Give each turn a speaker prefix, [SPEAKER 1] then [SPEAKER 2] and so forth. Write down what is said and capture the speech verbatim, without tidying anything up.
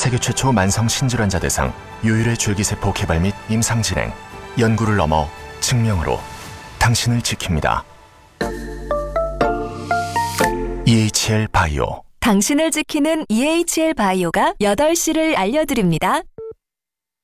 [SPEAKER 1] 세계 최초 만성 신질환자 대상 유일의 줄기세포 개발 및 임상 진행, 연구를 넘어 증명으로 당신을 지킵니다. 이에이치엘 바이오.
[SPEAKER 2] 당신을 지키는 이에이치엘 바이오가 여덟 시를 알려드립니다.